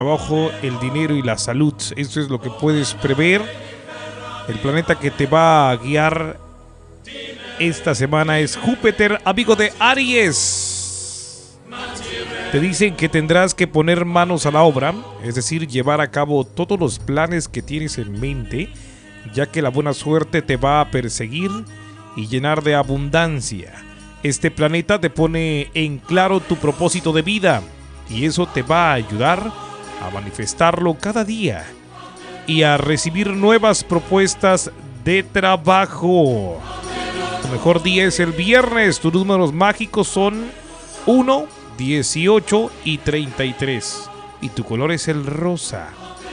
trabajo, el dinero y la salud. Esto es lo que puedes prever. El planeta que te va a guiar esta semana es Júpiter, amigo de Aries. Te dicen que tendrás que poner manos a la obra, es decir, llevar a cabo todos los planes que tienes en mente, ya que la buena suerte te va a perseguir y llenar de abundancia. Este planeta te pone en claro tu propósito de vida y eso te va a ayudar a manifestarlo cada día y a recibir nuevas propuestas de trabajo. Tu mejor día es el viernes. Tus números mágicos son 1, 18 y 33. Y tu color es el rosa.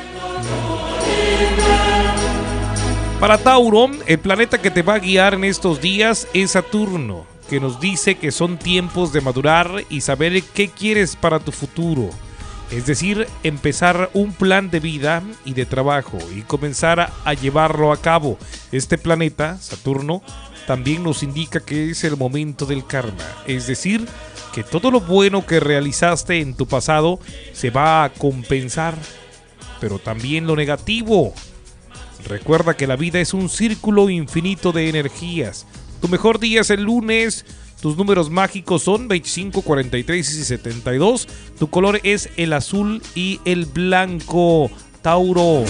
Para Tauro, el planeta que te va a guiar en estos días es Saturno, que nos dice que son tiempos de madurar y saber qué quieres para tu futuro. Es decir, empezar un plan de vida y de trabajo y comenzar a llevarlo a cabo. Este planeta, Saturno, también nos indica que es el momento del karma. Es decir, que todo lo bueno que realizaste en tu pasado se va a compensar, pero también lo negativo. Recuerda que la vida es un círculo infinito de energías. Tu mejor día es el lunes. Tus números mágicos son 25, 43 y 72. Tu color es el azul y el blanco, Tauro.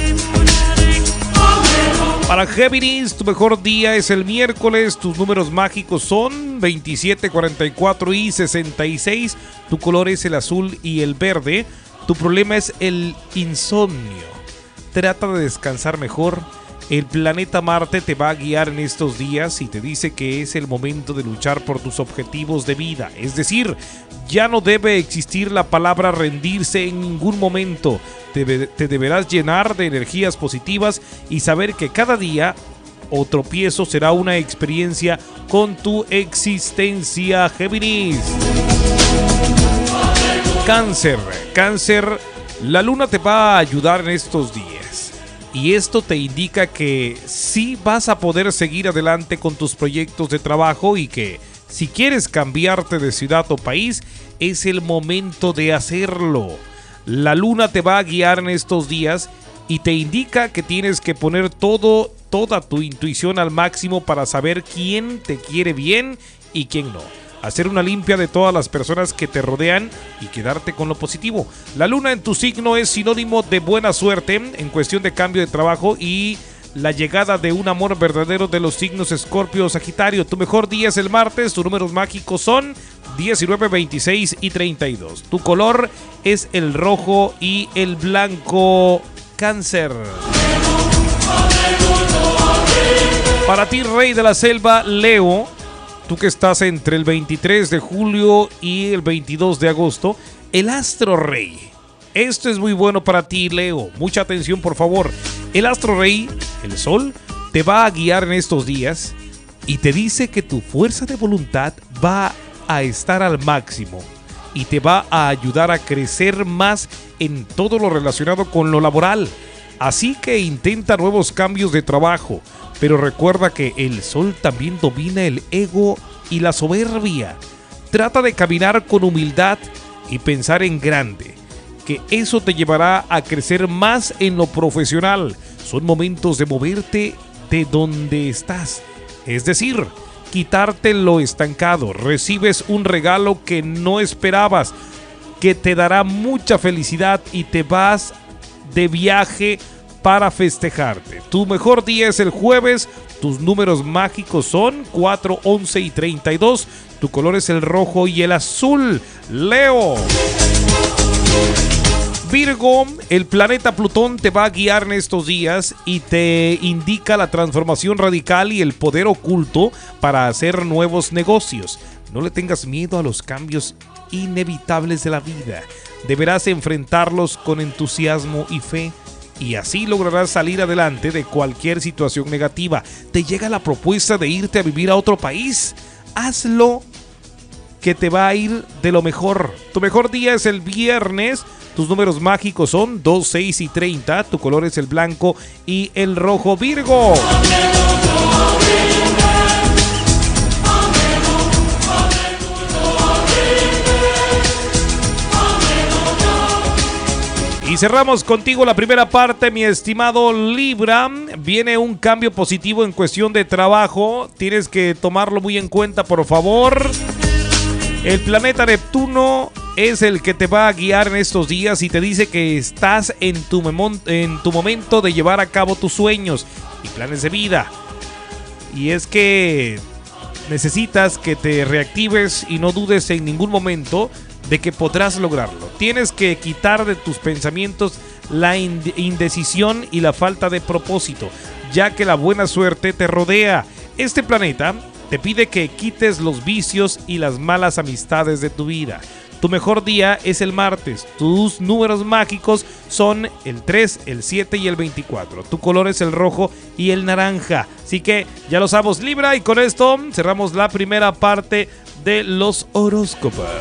Para Géminis, tu mejor día es el miércoles. Tus números mágicos son 27, 44 y 66. Tu color es el azul y el verde. Tu problema es el insomnio. Trata de descansar mejor. El planeta Marte te va a guiar en estos días y te dice que es el momento de luchar por tus objetivos de vida. Es decir, ya no debe existir la palabra rendirse en ningún momento. Te deberás llenar de energías positivas y saber que cada día o tropiezo será una experiencia con tu existencia, Géminis. Cáncer, la luna te va a ayudar en estos días. Y esto te indica que sí vas a poder seguir adelante con tus proyectos de trabajo y que si quieres cambiarte de ciudad o país, es el momento de hacerlo. La luna te va a guiar en estos días y te indica que tienes que poner toda tu intuición al máximo para saber quién te quiere bien y quién no. Hacer una limpia de todas las personas que te rodean y quedarte con lo positivo. La luna en tu signo es sinónimo de buena suerte en cuestión de cambio de trabajo y la llegada de un amor verdadero de los signos Escorpio o Sagitario. Tu mejor día es el martes. Tus números mágicos son 19, 26 y 32. Tu color es el rojo y el blanco, Cáncer. Para ti, rey de la selva, Leo, tú que estás entre el 23 de julio y el 22 de agosto, el astro rey. Esto es muy bueno para ti, Leo. Mucha atención, por favor. El astro rey, el sol, te va a guiar en estos días y te dice que tu fuerza de voluntad va a estar al máximo y te va a ayudar a crecer más en todo lo relacionado con lo laboral. Así que intenta nuevos cambios de trabajo. Pero recuerda que el sol también domina el ego y la soberbia. Trata de caminar con humildad y pensar en grande, que eso te llevará a crecer más en lo profesional. Son momentos de moverte de donde estás, es decir, quitarte lo estancado. Recibes un regalo que no esperabas, que te dará mucha felicidad y te vas de viaje para festejarte. Tu mejor día es el jueves. Tus números mágicos son 4, 11 y 32. Tu color es el rojo y el azul, Leo. Virgo, el planeta Plutón te va a guiar en estos días y te indica la transformación radical y el poder oculto para hacer nuevos negocios. No le tengas miedo a los cambios inevitables de la vida. Deberás enfrentarlos con entusiasmo y fe. Y así lograrás salir adelante de cualquier situación negativa. Te llega la propuesta de irte a vivir a otro país. Hazlo, que te va a ir de lo mejor. Tu mejor día es el viernes. Tus números mágicos son 2, 6 y 30. Tu color es el blanco y el rojo, Virgo. Y cerramos contigo la primera parte, mi estimado Libra. Viene un cambio positivo en cuestión de trabajo. Tienes que tomarlo muy en cuenta, por favor. El planeta Neptuno es el que te va a guiar en estos días y te dice que estás en tu momento de llevar a cabo tus sueños y planes de vida. Y es que necesitas que te reactives y no dudes en ningún momento de que podrás lograrlo. Tienes que quitar de tus pensamientos la indecisión y la falta de propósito, ya que la buena suerte te rodea. Este planeta te pide que quites los vicios y las malas amistades de tu vida. Tu mejor día es el martes. Tus números mágicos son el 3, el 7 y el 24. Tu color es el rojo y el naranja. Así que ya lo sabemos, Libra, y con esto cerramos la primera parte de los horóscopos.